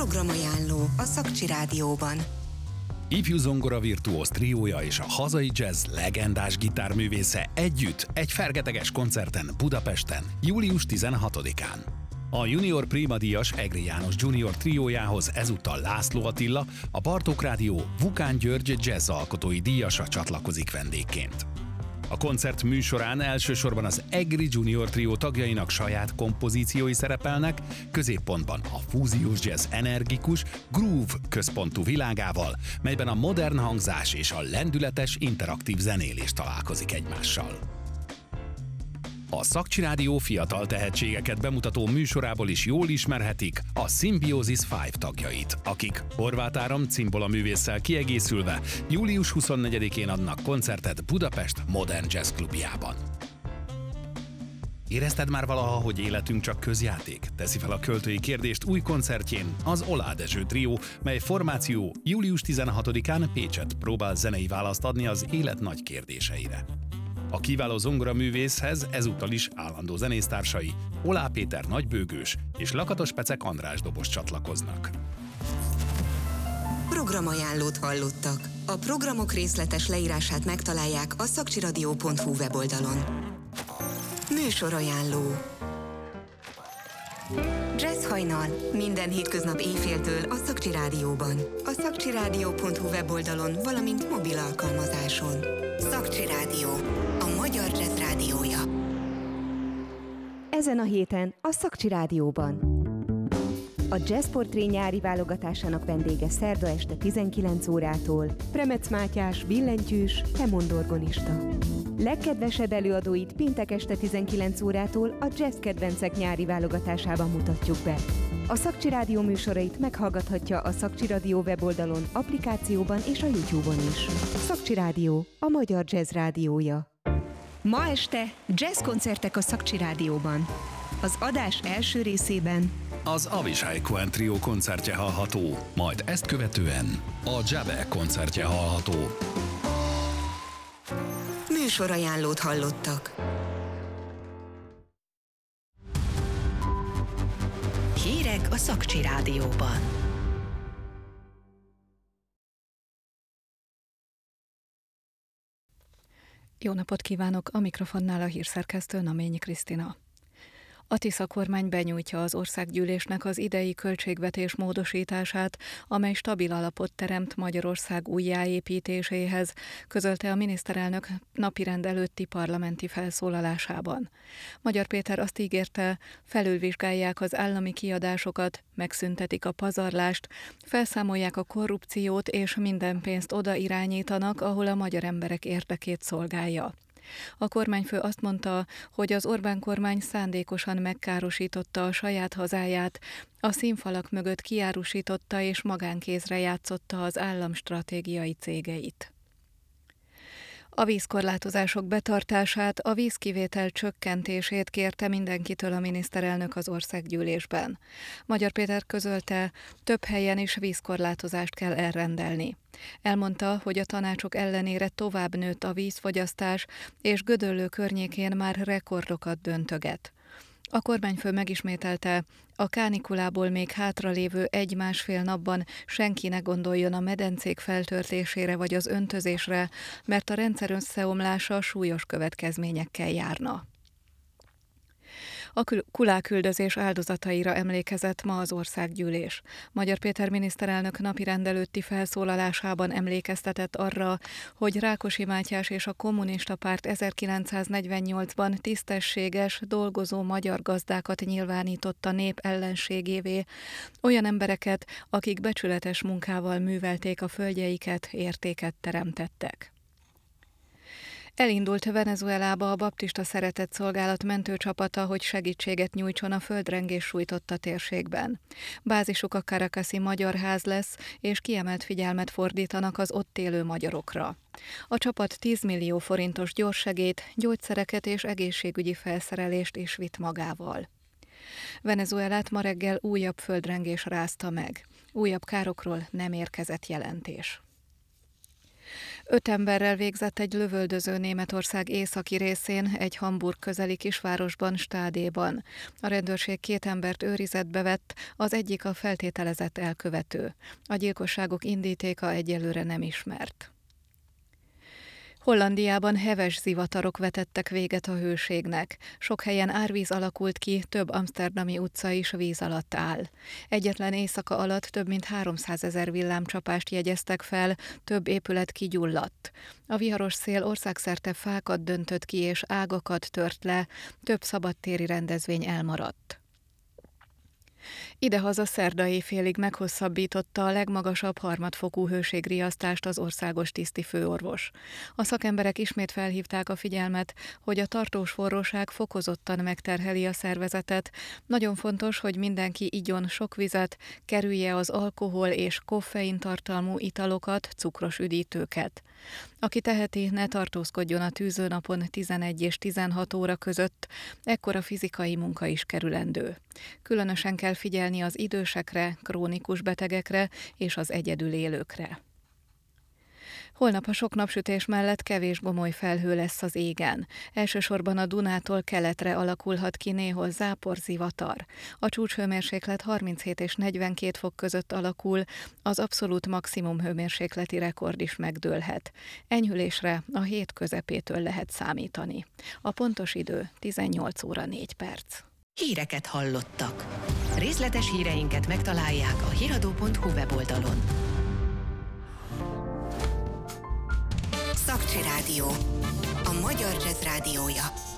Programajánló a Szakcsi Rádióban. Ifjú zongora virtuóz triója és a hazai jazz legendás gitárművésze együtt egy fergeteges koncerten Budapesten, július 16-án. A Junior Prima díjas Egri János Junior triójához ezúttal László Attila, a Bartók Rádió Vukán György jazz alkotói díjasa csatlakozik vendégként. A koncert műsorán elsősorban az Egri Junior trió tagjainak saját kompozíciói szerepelnek, középpontban a fúziós jazz energikus, groove központú világával, melyben a modern hangzás és a lendületes interaktív zenélés találkozik egymással. A Szakcsi Rádió fiatal tehetségeket bemutató műsorából is jól ismerhetik a Symbiosis 5 tagjait, akik Horváth Áron cimbolaművésszel kiegészülve július 24-én adnak koncertet Budapest Modern Jazz Klubjában. Érezted már valaha, hogy életünk csak közjáték? Teszi fel a költői kérdést új koncertjén az Olá Dezső trió, mely formáció július 16-án Pécsett próbál zenei választ adni az élet nagy kérdéseire. A kiváló zongoraművészhez ezúttal is állandó zenésztársai Olá Péter nagybőgős és Lakatos Pecek András dobos csatlakoznak. Programajánlót hallottak. A programok részletes leírását megtalálják a szakcsiradio.hu weboldalon. Műsorajánló. Jazz hajnal minden hétköznap éjféltől a Szakcsi Rádióban. A szakcsiradio.hu weboldalon, valamint mobil alkalmazáson. Szakcsi Rádió, a magyar jazz rádiója. Ezen a héten a Szakcsi Rádióban. A Jazz Portré nyári válogatásának vendége szerda este 19 órától Premec Mátyás, billentyűs, hemondorgonista. Legkedvesebb előadóit péntek este 19 órától a Jazz Kedvencek nyári válogatásában mutatjuk be. A Szakcsi Rádió műsorait meghallgathatja a Szakcsi Rádió weboldalon, applikációban és a YouTube-on is. Szakcsi Rádió, a magyar jazz rádiója. Ma este jazzkoncertek a Szakcsi Rádióban. Az adás első részében Az Avishai Cohen trió koncertje hallható, majd ezt követően a Jabe koncertje hallható. Műsorajánlót hallottak. Hírek a Szakcsi Rádióban. Jó napot kívánok! A mikrofonnál a hírszerkesztő Naményi Krisztina. A Tisza kormány benyújtja az országgyűlésnek az idei költségvetés módosítását, amely stabil alapot teremt Magyarország újjáépítéséhez, közölte a miniszterelnök napirend előtti parlamenti felszólalásában. Magyar Péter azt ígérte, felülvizsgálják az állami kiadásokat, megszüntetik a pazarlást, felszámolják a korrupciót és minden pénzt oda irányítanak, ahol a magyar emberek érdekét szolgálja. A kormányfő azt mondta, hogy az Orbán kormány szándékosan megkárosította a saját hazáját, a színfalak mögött kiárusította és magánkézre játszotta az állam stratégiai cégeit. A vízkorlátozások betartását, a vízkivétel csökkentését kérte mindenkitől a miniszterelnök az országgyűlésben. Magyar Péter közölte, több helyen is vízkorlátozást kell elrendelni. Elmondta, hogy a tanácsok ellenére tovább nőtt a vízfogyasztás, és Gödöllő környékén már rekordokat döntöget. A kormányfő megismételte, a kánikulából még hátralévő 1-1,5 napban senki ne gondoljon a medencék feltöltésére vagy az öntözésre, mert a rendszer összeomlása súlyos következményekkel járna. A kuláküldözés áldozataira emlékezett ma az országgyűlés. Magyar Péter miniszterelnök napirend előtti felszólalásában emlékeztetett arra, hogy Rákosi Mátyás és a kommunista párt 1948-ban tisztességes, dolgozó magyar gazdákat nyilvánította nép ellenségévé, olyan embereket, akik becsületes munkával művelték a földjeiket, értéket teremtettek. Elindult Venezuelába a Baptista Szeretetszolgálat mentőcsapata, hogy segítséget nyújtson a földrengés sújtotta térségben. Bázisuk a Caracasi Magyar Ház lesz, és kiemelt figyelmet fordítanak az ott élő magyarokra. A csapat 10 millió forintos gyorssegélyt, gyógyszereket és egészségügyi felszerelést is vitt magával. Venezuelát ma reggel újabb földrengés rázta meg. Újabb károkról nem érkezett jelentés. 5 emberrel végzett egy lövöldöző Németország északi részén, egy Hamburg közeli kisvárosban, Stádéban. A rendőrség 2 embert őrizetbe vett, az egyik a feltételezett elkövető. A gyilkosságok indítéka egyelőre nem ismert. Hollandiában heves zivatarok vetettek véget a hőségnek. Sok helyen árvíz alakult ki, több amszterdami utca is víz alatt áll. Egyetlen éjszaka alatt több mint 300 000 villámcsapást jegyeztek fel, több épület kigyulladt. A viharos szél országszerte fákat döntött ki és ágakat tört le, több szabadtéri rendezvény elmaradt. Idehaza szerda éjfélig meghosszabbította a legmagasabb harmadfokú hőségriasztást az országos tisztifőorvos. A szakemberek ismét felhívták a figyelmet, hogy a tartós forróság fokozottan megterheli a szervezetet. Nagyon fontos, hogy mindenki igyon sok vizet, kerülje az alkohol és koffein tartalmú italokat, cukros üdítőket. Aki teheti, ne tartózkodjon a tűzőnapon 11 és 16 óra között, ekkora fizikai munka is kerülendő. Különösen kell figyelni az idősekre, krónikus betegekre és az egyedül élőkre. Holnap a sok napsütés mellett kevés gomoly felhő lesz az égen. Elsősorban a Dunától keletre alakulhat ki néhol záporzivatar. A csúcshőmérséklet 37 és 42 fok között alakul, az abszolút maximum hőmérsékleti rekord is megdőlhet. Enyhülésre a hét közepétől lehet számítani. A pontos idő 18 óra 4 perc. Híreket hallottak. Részletes híreinket megtalálják a hiradó.hu weboldalon. Szakcsi Rádió. A magyar jazz rádiója.